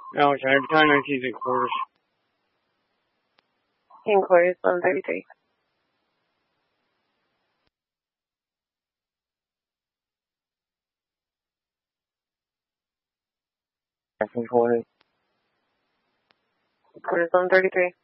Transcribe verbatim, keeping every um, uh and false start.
No, it's every time I see the quarters. King quarters, one thirty-three. Second quarter. Quarters, one thirty-three.